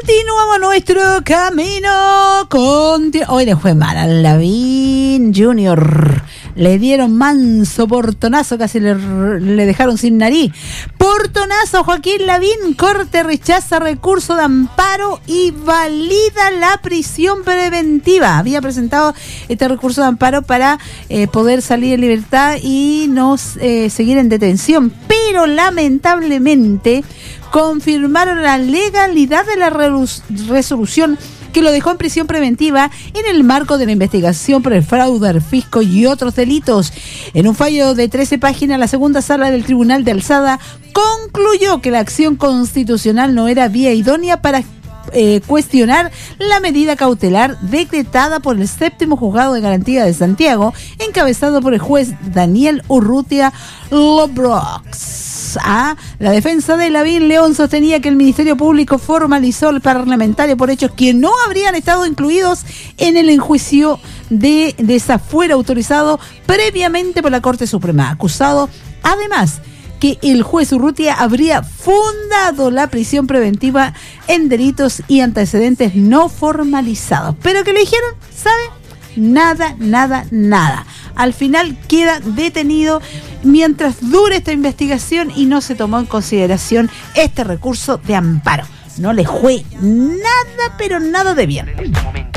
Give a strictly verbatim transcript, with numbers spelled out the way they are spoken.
Continuamos nuestro camino. Conti- Hoy le fue mal a Lavín Junior. Le dieron manso portonazo, casi le, le dejaron sin nariz. Portonazo, Joaquín Lavín. Corte rechaza recurso de amparo y valida la prisión preventiva. Había presentado este recurso de amparo para eh, poder salir en libertad y no eh, seguir en detención. Pero lamentablemente confirmaron la legalidad de la re- resolución que lo dejó en prisión preventiva en el marco de la investigación por el fraude al fisco y otros delitos. En un fallo de trece páginas, la segunda sala del Tribunal de Alzada concluyó que la acción constitucional no era vía idónea para eh, cuestionar la medida cautelar decretada por el séptimo juzgado de garantía de Santiago, encabezado por el juez Daniel Urrutia Lobrox. A la defensa de Lavín León sostenía que el Ministerio Público formalizó al parlamentario por hechos que no habrían estado incluidos en el enjuicio de desafuero autorizado previamente por la Corte Suprema. Acusado, además, que el juez Urrutia habría fundado la prisión preventiva en delitos y antecedentes no formalizados. Pero que le dijeron, ¿sabe? Nada, nada, nada. Al final queda detenido mientras dure esta investigación y no se tomó en consideración este recurso de amparo. No le fue nada, pero nada de bien.